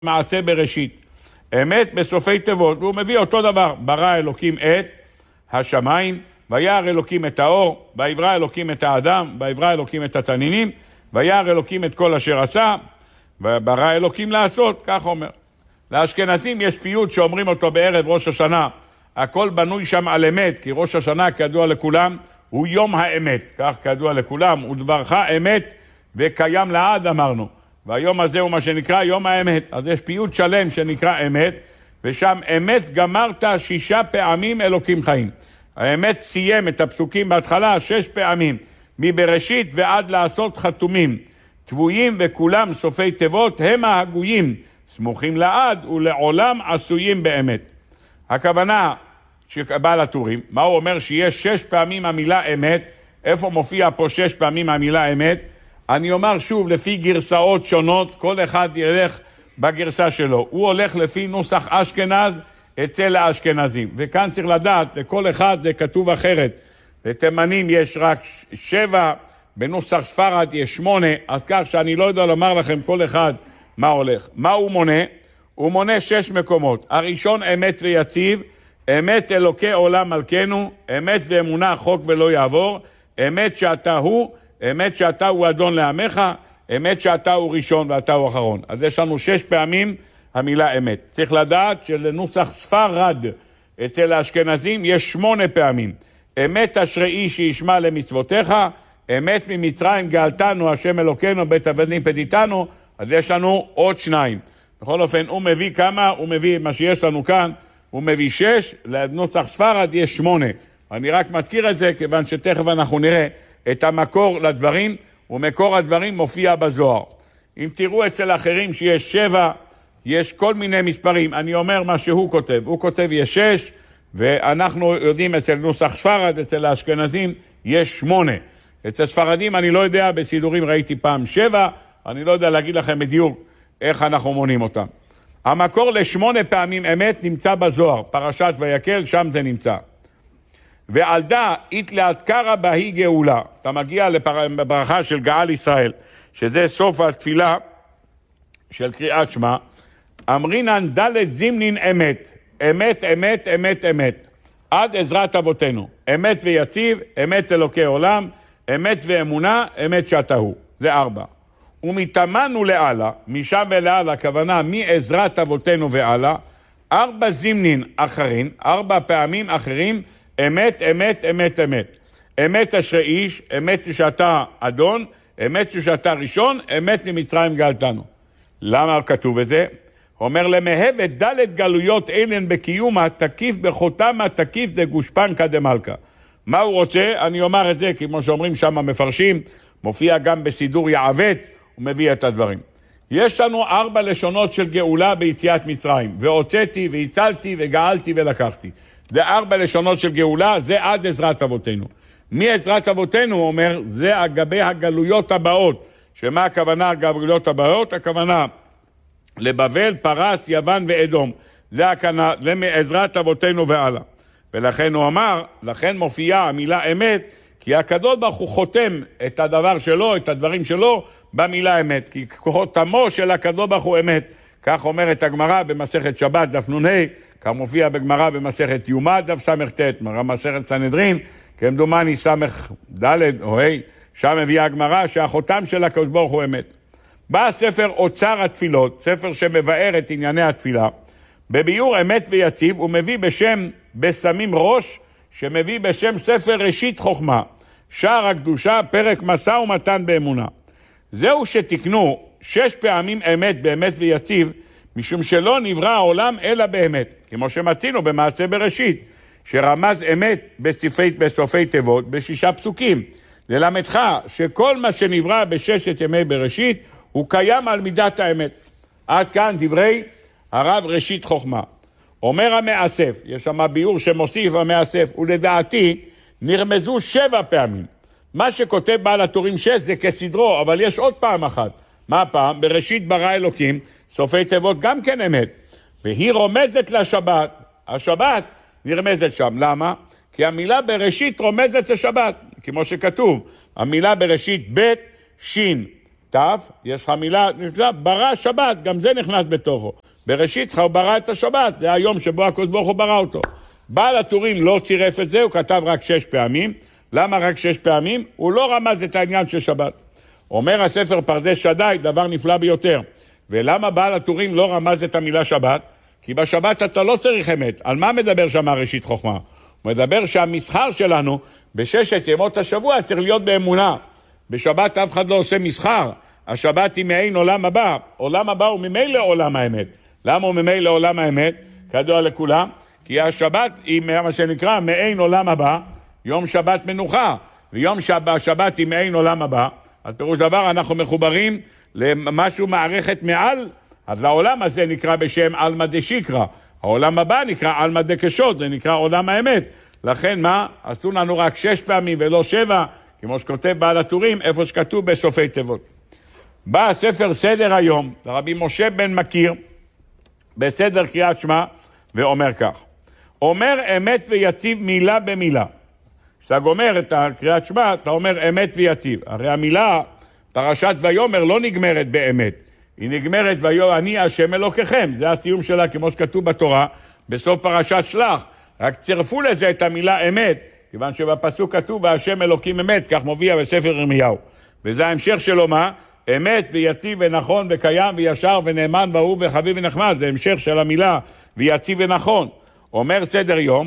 מעשה בראשית. אמת בסופי תיבות, והוא מביא אותו דבר. ברא אלוקים את השמיים, וירא אלוקים את האור, ויברא אלוקים את האדם, ויברא אלוקים את התנינים, וירא אלוקים את כל אשר עשה, וברא אלוקים לעשות, כך אומר. לאשכנזים יש פיוט שאומרים אותו בערב ראש השנה, הכל בנוי שם על אמת, כי ראש השנה כידוע לכולם הוא יום האמת, כך כידוע לכולם, ודברך אמת וקיים לעד אמרנו, והיום הזה הוא מה שנקרא יום האמת. אז יש פיוט שלם שנקרא אמת, ושם אמת גמרת 6 פעמים אלוקים חיים. האמת סיים את הפסוקים בהתחלה 6 פעמים, מבראשית ועד לעשות חתומים, תבויים וכולם סופי תיבות הם ההגויים, סמוכים לעד ולעולם עשויים באמת. הכוונה שבעל הטורים, מה הוא אומר? שיש 6 פעמים המילה אמת. איפה מופיע פה 6 פעמים המילה אמת? אני אומר שוב, לפי גרסאות שונות, כל אחד ילך בגרסה שלו. הוא הולך לפי נוסח אשכנז אצל האשכנזים. וכאן צריך לדעת, לכל אחד זה כתוב אחרת. לתימנים יש רק 7, בנוסח ספרד יש 8, אז כך שאני לא יודע לומר לכם כל אחד מה הולך. מה הוא מונה? הוא מונה 6 מקומות. הראשון אמת ויציב, אמת אלוקי עולם מלכנו, אמת ואמונה חוק ולא יעבור, אמת שאתה הוא, אמת שאתה הוא אדון לעמך, אמת שאתה הוא ראשון ואתה הוא אחרון. אז יש לנו 6 פעמים המילה אמת. צריך לדעת שלנוסח ספרד אצל האשכנזים יש 8 פעמים. אמת אשרי שישמע למצוותיך, אמת ממצרים גאלתנו השם אלוקינו בית עבדים פדיתנו, אז יש לנו עוד 2. בכל אופן הוא מביא כמה? הוא מביא מה שיש לנו כאן, הוא מביא 6, לנוסח ספרד יש 8. אני רק מזכיר את זה כיוון שתכף אנחנו נראה את המקור לדברים, ומקור הדברים מופיע בזוהר. אם תראו אצל אחרים שיש 7, יש כל מיני מספרים. אני אומר מה שהוא כותב. הוא כותב יש 6, ואנחנו יודעים אצל נוסח ספרד, אצל האשכנזים יש 8. אצל ספרדים אני לא יודע, בסידורים ראיתי פעם 7, אני לא יודע להגיד לכם בדיוק איך אנחנו מונים אותם. המקור ל8 פעמים אמת נמצא בזוהר, פרשת ויקל, שם זה נמצא. ועל דא התלאת קרא בהי גאולה, אתה מגיע לברכה של גאל ישראל, שזה סוף התפילה של קריאת שמע, אמרינן דלת זימנין אמת, אמת, אמת, אמת, אמת, עד עזרת אבותינו, אמת ויציב, אמת אלוקי עולם, אמת ואמונה, אמת שאתה הוא, זה 4. ומתאמנו לעלה, משם ולעלה, הכוונה מעזרת אבותינו ועלה, 4 זימנין אחרים, 4 פעמים אחרים, אמת, אמת, אמת, אמת. אמת אשרי איש, אמת שאתה אדון, אמת שאתה ראשון, אמת ממצרים גאלתנו. למה כתוב את זה? אומר למהבת דלת גלויות אילן בקיומה, תקיף בחותמה, תקיף דגושפנקא דמלכה. מה הוא רוצה? אני אומר את זה, כמו שאומרים שם המפרשים, מופיע גם בסידור יעוות, הוא מביא את הדברים. יש לנו 4 לשונות של גאולה ביציאת מצרים, והוצאתי והצלתי וגאלתי ולקחתי. זה 4 לשונות של גאולה, זה עד עזרת אבותינו. מעזרת אבותינו, הוא אומר, זה אגבי הגלויות הבאות. שמה הכוונה הגלויות הבאות? הכוונה לבבל, פרס, יוון ואדום. זה הכוונה, זה מעזרת אבותינו והלאה. ולכן הוא אמר, לכן מופיעה המילה אמת, כי הקדוש ברוך הוא חותם את הדבר שלו, את הדברים שלו, במילה אמת. כי חותמו של הקדוש ברוך הוא אמת. כך אומרת הגמרא במסכת שבת, דף נ"ה, כך מופיע בגמרא במסכת יומא, דף ס"ט, מסכת סנהדרין, כמדומני ס"ד או ה', שם מביאה הגמרא שהחותם של הקדוש ברוך הוא אמת. בא ספר אוצר התפילות, ספר שמבאר את ענייני התפילה, בביאור אמת ויציב, הוא מביא בשם בשמים ראש, שמביא בשם ספר ראשית חוכמה, שער הקדושה, פרק משא ומתן באמונה. זהו שתקנו 6 פעמים אמת באמת ויציב, משום שלא נברא העולם אלא באמת, כמו שמצינו במעשה בראשית, שרמז אמת בסופי תיבות ב6 פסוקים. ללמדך שכל מה שנברא ב6 ימי בראשית הוא קיים על מידת האמת. עד כאן דברי הרב ראשית חוכמה. אומר המאסף, יש שם ביאור שמוסיף המאסף, ולדעתי נרמזו 7 פעמים. מה שכותב בעל הטורים 6 זה כסדרו, אבל יש עוד פעם אחת. מה פעם? בראשית ברא אלוקים, סופי תיבות גם כן אמת. והיא רומזת לשבת. השבת נרמזת שם. למה? כי המילה בראשית רומזת לשבת. כמו שכתוב, המילה בראשית ב' שין תף, יש לך מילה, ברא שבת, גם זה נכנס בתוכו. בראשית הוא ברא את השבת, זה היום שבו הקדוש ברוך הוא ברא אותו. בעל הטורים לא צירף את זה, הוא כתב רק 6 פעמים. למה רק 6 פעמים? הוא לא רמז את העניין של שבת. אומר הספר פרדס שדי, דבר נפלא ביותר. ולמה בעל הטורים לא רמז את המילה שבת? כי בשבת אתה לא צריך אמת. על מה מדבר שם ראשית חוכמה? הוא מדבר שהמסחר שלנו בששת ימות השבוע צריך להיות באמונה. בשבת אף אחד לא עושה מסחר. השבת היא מעין עולם הבא. עולם הבא הוא ממילא לעולם האמת. למה הוא ממילא לעולם האמת? כדוע לכולם. כי השבת היא מה שנקרא מעין עולם הבא, יום שבת מנוחה. ויום השבת היא מעין עולם הבא. אז פירוש דבר אנחנו מחוברים למשהו מערכת מעל. אז לעולם הזה נקרא בשם אלמא דשיקרא. העולם הבא נקרא אלמא דקשות, זה נקרא עולם האמת. לכן מה? עשו לנו רק 6 פעמים ולא 7, כמו שכותב בעל הטורים, איפה שכתוב בסופי תיבות. בא הספר סדר היום, לרבי משה בן מכיר, בסדר קריאת שמע, ואומר כך. אומר אמת ויציב מילה במילה. כשאתה גומר את קריאת שמע, אתה אומר אמת ויציב. הרי המילה, פרשת ויאמר, לא נגמרת באמת. היא נגמרת אני השם אלוקיכם. זה הסיום שלה, כמו שכתוב בתורה, בסוף פרשת שלח. רק צירפו לזה את המילה אמת, כיוון שבפסוק כתוב, והשם אלוקים אמת, כך מופיע בספר ירמיהו. וזה ההמשך שלו מה? אמת ויציב ונכון וקיים וישר ונאמן ואהוב וחביב ונחמד. זה המשך של המילה ויציב ונכון. אומר סדר יום,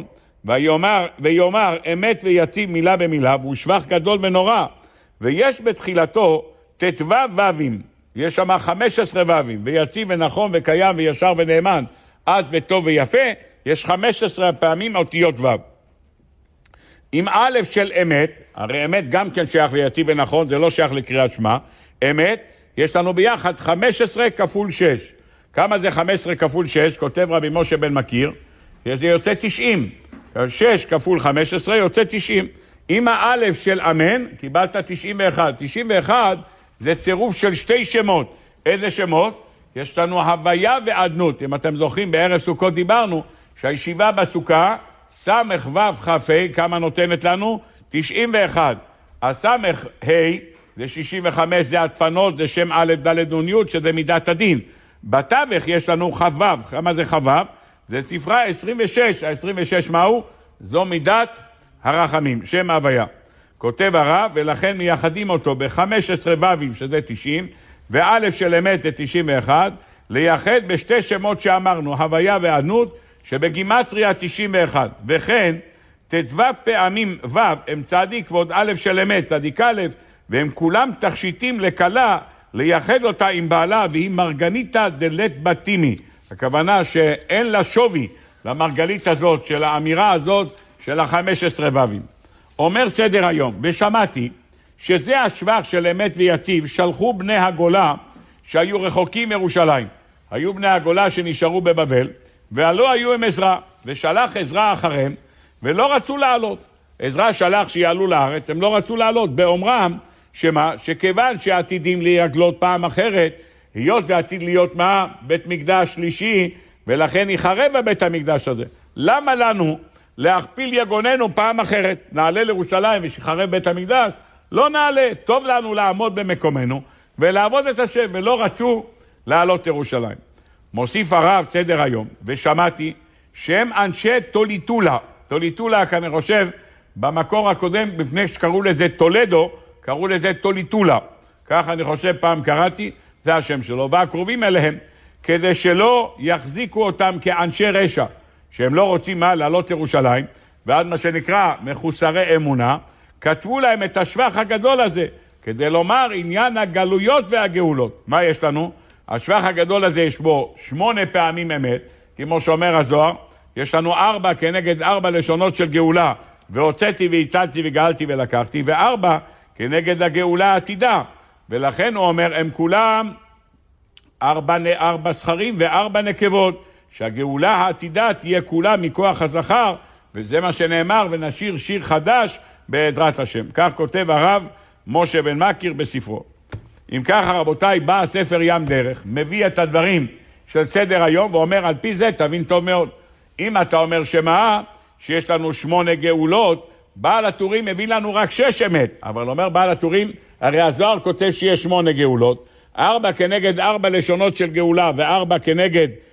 ויאמר אמת ויציב מילה במילה, והוא שבח גדול ונורא. ויש בתחילתו ט"ו וווים. יש שם 15 וווים, ויציב ונכון וקיים וישר ונאמן, עד וטוב ויפה, יש 15 פעמים אותיות וו. עם א' של אמת, הרי אמת גם כן שייך ליציב ונכון, זה לא שייך לקריאת שמע, אמת, יש לנו ביחד 15 כפול 6. כמה זה 15 כפול 6? כותב רבי משה בן מכיר, זה יוצא 90. 6 כפול 15 יוצא 90. עם האלף של אמן, קיבלת 91. 91 זה צירוף של 2 שמות. איזה שמות? יש לנו הוויה ועדנות. אם אתם זוכרים, בערב סוכות דיברנו שהישיבה בסוכה, סמך וו כ"ה, כמה נותנת לנו? 91. הסמך ה' זה 65, זה הדפנות, זה שם א' ד' נ' י', שזה מידת הדין. בתווך יש לנו חו"ו. כמה זה חו"ו? זה ספרה 26. ה-26 מהו? זו מידת הרחמים, שם הוויה. כותב הרב, ולכן מייחדים אותו ב-15 ו"ים, שזה 90, וא' של אמת זה 91, לייחד בשתי שמות שאמרנו, הוויה ועדנות, שבגימטריה 91. וכן, ט"ו פעמים ו' הם צדיק ועוד א' של אמת, צדיק א', והם כולם תכשיטים לקלה, לייחד אותה עם בעלה, והיא מרגניתא דלת בתימי. הכוונה שאין לה שווי למרגלית הזאת, של האמירה הזאת, של ה-15 ו"ים. אומר סדר היום, ושמעתי שזה השבח של אמת ויציב, שלחו בני הגולה שהיו רחוקים מירושלים. היו בני הגולה שנשארו בבבל, והלא היו עם עזרא, ושלח עזרא אחריהם, ולא רצו לעלות. עזרא שלח שיעלו לארץ, הם לא רצו לעלות, באומרם שמה? שכיוון שעתידים להגלות פעם אחרת, היות ועתיד להיות מה? בית מקדש שלישי, ולכן יחרב בית המקדש הזה. למה לנו להכפיל יגוננו פעם אחרת? נעלה לירושלים ושיחרב בית המקדש? לא נעלה, טוב לנו לעמוד במקומנו ולעבוד את השם, ולא רצו לעלות ירושלים. מוסיף הרב סדר היום, ושמעתי שהם אנשי טוליטולה. טוליטולה, כאן אני חושב, במקור הקודם, לפני שקראו לזה טולדו, קראו לזה טוליטולה. כך אני חושב פעם קראתי, זה השם שלו, והקרובים אליהם, כדי שלא יחזיקו אותם כאנשי רשע, שהם לא רוצים מה? לעלות ירושלים, ועד מה שנקרא מחוסרי אמונה, כתבו להם את השבח הגדול הזה, כדי לומר עניין הגלויות והגאולות. מה יש לנו? השבח הגדול הזה יש בו 8 פעמים אמת, כמו שאומר הזוהר, יש לנו 4 כנגד 4 לשונות של גאולה, והוצאתי והצלתי וגאלתי ולקחתי, ו4 כנגד הגאולה העתידה, ולכן הוא אומר, הם כולם 4 זכרים ו4 נקבות, שהגאולה העתידה תהיה כולה מכוח הזכר, וזה מה שנאמר, ונשיר שיר חדש בעזרת השם. כך כותב הרב משה בן מכיר בספרו. אם ככה רבותיי, בא הספר ים דרך, מביא את הדברים של סדר היום, ואומר על פי זה תבין טוב מאוד. אם אתה אומר שמה, שיש לנו 8 גאולות, בעל הטורים מביא לנו רק 6 אמת, אבל אומר בעל הטורים, הרי הזוהר כותב שיש 8 גאולות, 4 כנגד 4 לשונות של גאולה, ו4 כנגד